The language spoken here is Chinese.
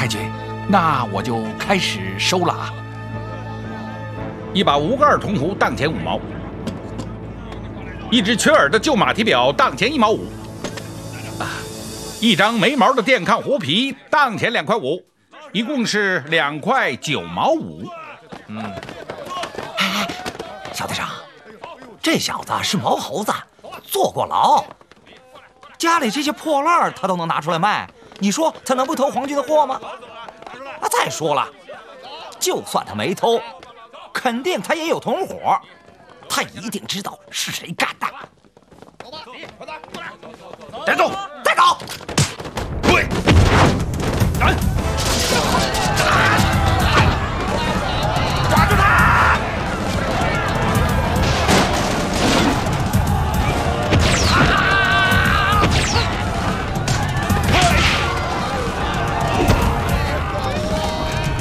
太君，那我就开始收了啊。 一把无盖铜壶当钱5毛，一只缺耳的旧马蹄表当钱1毛5，一张没毛的电炕活皮当钱2块5，一共是2块9毛5。 哎，小队长，这小子是毛猴子，坐过牢，家里这些破烂他都能拿出来卖，你说他能不偷皇军的货吗？再说了，就算他没偷，肯定他也有同伙，他一定知道是谁干的。 站住！